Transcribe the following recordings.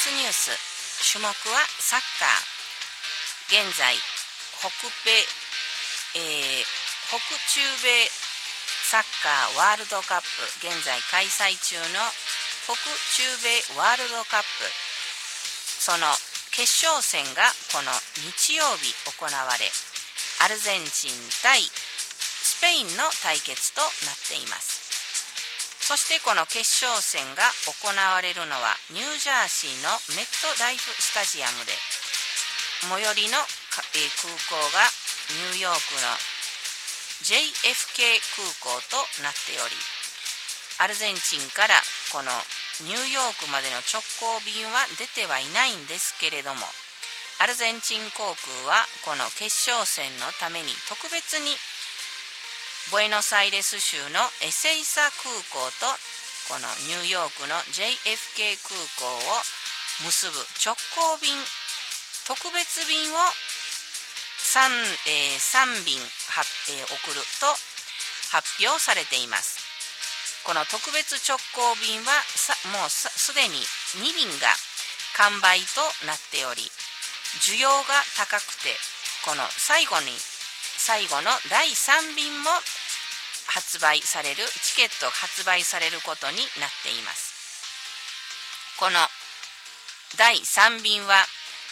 ツニュース。種目はサッカー。現在北中米サッカーワールドカップ、現在開催中の北中米ワールドカップ、その決勝戦がこの日曜日行われ、アルゼンチン対スペインの対決となっています。そしてこの決勝戦が行われるのはニュージャーシーのメットライフスタジアムで、最寄りの空港がニューヨークの JFK 空港となっており、アルゼンチンからこのニューヨークまでの直行便は出てはいないんですけれども、アルゼンチン航空はこの決勝戦のために特別にブエノスアイレス州のエセイサ空港とこのニューヨークの JFK 空港を結ぶ直行便、特別便を 3便送ると発表されています。この特別直行便はもうすでに2便が完売となっており、需要が高くて、この最後の第3便も発売される、チケット発売されることになっています。この第3便は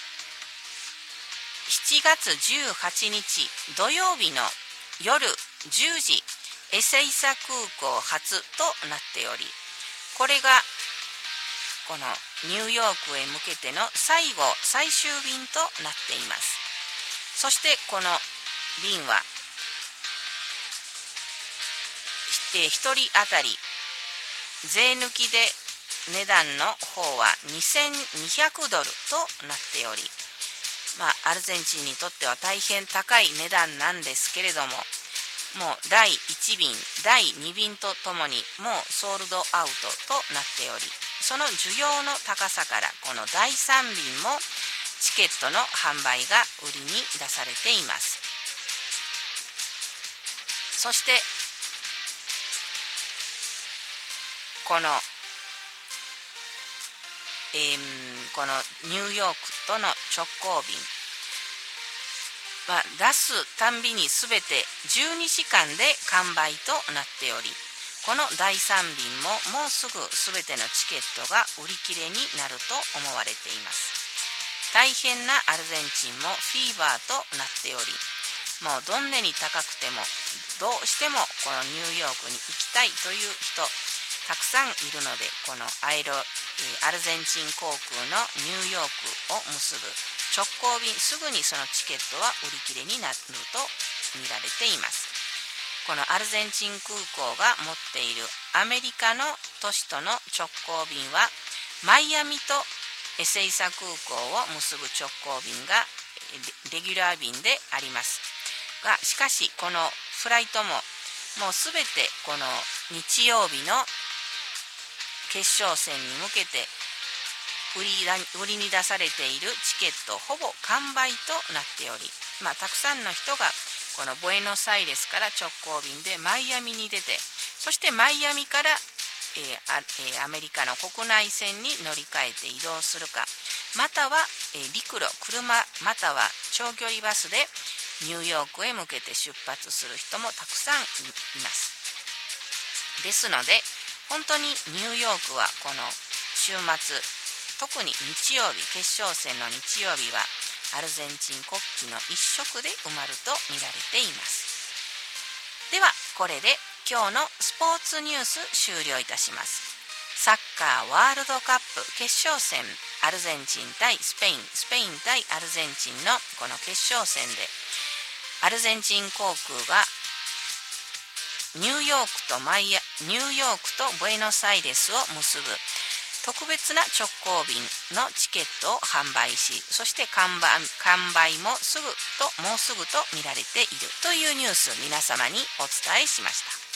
7月18日土曜日の夜10時エセイサ空港発となっており、これがこのニューヨークへ向けての最終便となっています。そしてこの便は1人当たり税抜きで値段の方は2200ドルとなっており、アルゼンチンにとっては大変高い値段なんですけれども、もう第1便第2便とともにもうソールドアウトとなっており、その需要の高さからこの第3便もチケットの販売が売りに出されています。そしてこのニューヨークとの直行便出すたんびにすべて12時間で完売となっており、この第3便ももうすぐすべてのチケットが売り切れになると思われています。大変なアルゼンチンもフィーバーとなっており、もうどんなに高くてもどうしてもこのニューヨークに行きたいという人たくさんいるので、このアルゼンチン航空のニューヨークを結ぶ直行便、すぐにそのチケットは売り切れになると見られています。このアルゼンチン空港が持っているアメリカの都市との直行便はマイアミとエセイサ空港を結ぶ直行便がレギュラー便でありますが、しかしこのフライトももうすべてこの日曜日の決勝戦に向けて売りに出されているチケットほぼ完売となっており、たくさんの人がこのブエノスアイレスから直行便でマイアミに出て、そしてマイアミからアメリカの国内線に乗り換えて移動するか、または陸路、車または長距離バスでニューヨークへ向けて出発する人もたくさんいます。ですので本当にニューヨークはこの週末、特に日曜日、決勝戦の日曜日はアルゼンチン国旗の一色で埋まると見られています。ではこれで今日のスポーツニュース終了いたします。サッカーワールドカップ決勝戦、アルゼンチン対スペイン、スペイン対アルゼンチンのこの決勝戦で、アルゼンチン航空がニューヨークとブエノスアイレスを結ぶ特別な直行便のチケットを販売し、そして完売ももうすぐと見られているというニュースを皆様にお伝えしました。